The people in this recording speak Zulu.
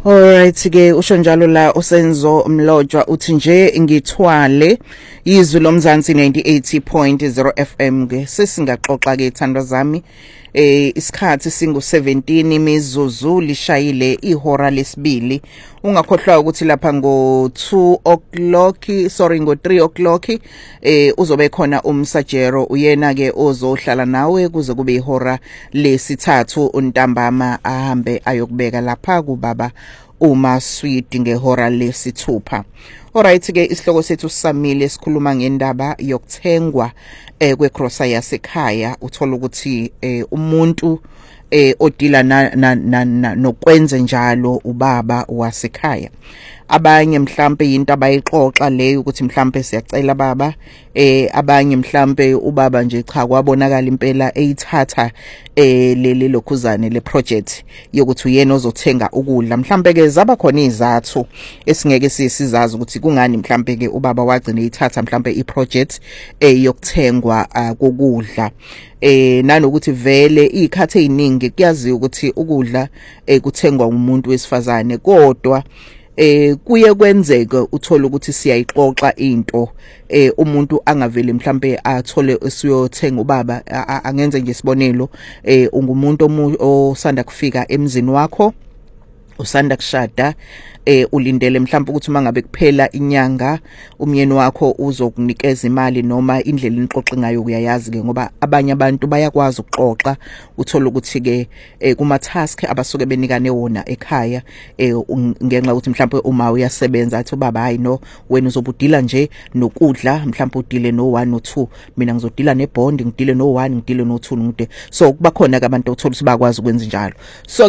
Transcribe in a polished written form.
Alright ke usho njalo la uSenzo Mlojwa uthi nje ngithwale izwi lomzansi 98.0 FM ke sesingaxoxa ke thandwa zami isikhathi singu 17 imizuzu lishayile ihora lesibili ungakhohlwa ukuthi lapha ngo 2 o'clock ngo 3 o'clock uzobe khona umsajero uyena ke ozohlala nawe kuze kube ihora lesithathu untambama ahambe ayokubeka lapha kubaba uma sweet ngehora lesithupha. Alright ke isihloko sethu sisamile sikhuluma ngendaba yokuthengwa kwegrosa yasekhaya uthola ukuthi umuntu odila nokwenza njalo ubaba wasekhaya. Abanye mhlambe into abayixoxa leyo ukuthi mhlambe siyacela baba abanye mhlambe ubaba nje cha kwabonakala impela eyithatha leli lokhuzane le project yokuthi uyena ozothenga ukudla mhlambe ke zaba khona izathu esingeke sizazi ukuthi kungani mhlambe ke ubaba wagcina eyithatha mhlambe iproject yokuthengwa kokudla nanokuthi vele izikhathi eziningi kuyaziwa ukuthi ukudla kuthengwa umuntu wesifazane kodwa kuye kwenzeke uthola ukuthi siyayixoxa into umuntu angaveli mhlambe athole esiyothenga ubaba angenze nje isibonelo ungumuntu osanda kufika emzini wakho usanda kushada ulindele mhlawumbe ukuthi mangabe kuphela inyanga umyeni wakho uzokunikeza imali noma indlela inixoxe ngayo uyayazi ke ngoba abanye abantu bayakwazi ukuxoxa uthola ukuthi ke kuma task abasuke benikane wona ekhaya ngenxa ukuthi mhlawumbe uma uyasebenza athi baba hayi no wena uzobudila nje nokudla mhlawumbe udile no 1 no 2 mina ngizodila nebond ngidile no 1 ngidile no 2 ngide so kuba khona ke abantu othola ukuthi bakwazi ukwenza njalo so